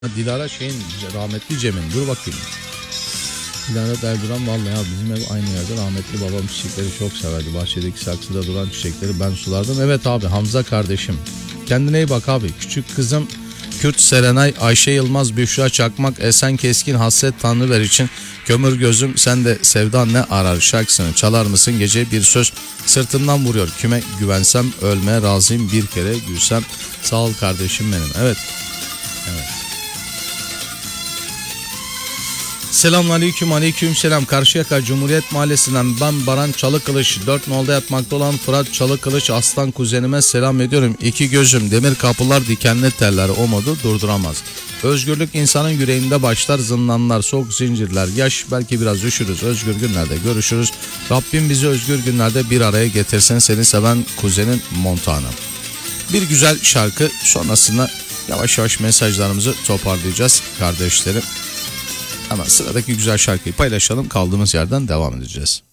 Dilara rahmetli Cem'in, dur bakayım. Dilara Derduran, vallahi ya bizim ev aynı yerde, rahmetli babam çiçekleri çok severdi. Bahçedeki saksıda duran çiçekleri ben sulardım. Evet abi, Hamza kardeşim. Kendine iyi bak abi. Küçük kızım Kürt Serenay, Ayşe Yılmaz, Büşra Çakmak, Esen Keskin, Hasret Tanrıver için Kömür Gözüm Sen de Sevdan Ne Arar şarkısını çalar mısın? Gece bir söz sırtımdan vuruyor. Kime güvensem ölmeye razıyım, bir kere gülsem. Sağ ol kardeşim benim. Evet. Selamünaleyküm, aleyküm selam. Karşıyaka Cumhuriyet Mahallesi'nden ben Baran Çalıkılıç. 4 nolda yatmakta olan Fırat Çalıkılıç aslan kuzenime selam ediyorum. İki gözüm demir kapılar dikenli teller umudu durduramaz. Özgürlük insanın yüreğinde başlar, zindanlar soğuk zincirler. Yaş belki biraz üşürüz, özgür günlerde görüşürüz. Rabbim bizi özgür günlerde bir araya getirsin, seni seven kuzenin Montana. Bir güzel şarkı sonrasında yavaş yavaş mesajlarımızı toparlayacağız kardeşlerim. Ama sıradaki güzel şarkıyı paylaşalım, kaldığımız yerden devam edeceğiz.